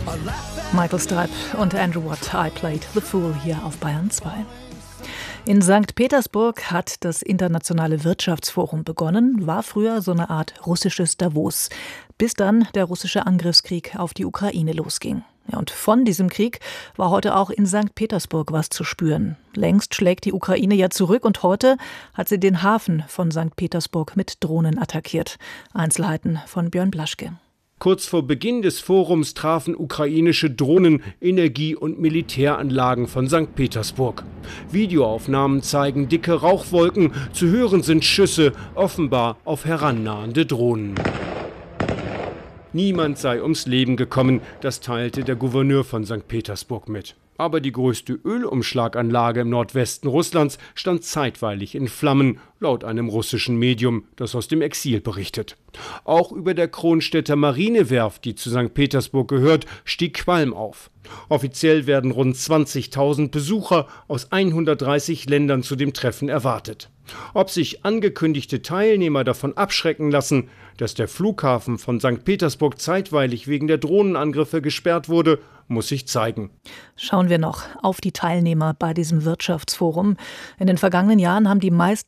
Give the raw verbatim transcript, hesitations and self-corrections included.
Michael Stipe und Andrew Watt, I Played the Fool hier auf Bayern zwei. In Sankt Petersburg hat das Internationale Wirtschaftsforum begonnen, war früher so eine Art russisches Davos, bis dann der russische Angriffskrieg auf die Ukraine losging. Ja, und von diesem Krieg war heute auch in Sankt Petersburg was zu spüren. Längst schlägt die Ukraine ja zurück und heute hat sie den Hafen von Sankt Petersburg mit Drohnen attackiert. Einzelheiten von Björn Blaschke. Kurz vor Beginn des Forums trafen ukrainische Drohnen Energie- und Militäranlagen von Sankt Petersburg. Videoaufnahmen zeigen dicke Rauchwolken, zu hören sind Schüsse, offenbar auf herannahende Drohnen. Niemand sei ums Leben gekommen, das teilte der Gouverneur von Sankt Petersburg mit. Aber die größte Ölumschlaganlage im Nordwesten Russlands stand zeitweilig in Flammen, laut einem russischen Medium, das aus dem Exil berichtet. Auch über der Kronstädter Marinewerft, die zu Sankt Petersburg gehört, stieg Qualm auf. Offiziell werden rund zwanzigtausend Besucher aus hundertdreißig Ländern zu dem Treffen erwartet. Ob sich angekündigte Teilnehmer davon abschrecken lassen, dass der Flughafen von Sankt Petersburg zeitweilig wegen der Drohnenangriffe gesperrt wurde, muss sich zeigen. Schauen wir noch auf die Teilnehmer bei diesem Wirtschaftsforum. In den vergangenen Jahren haben die meisten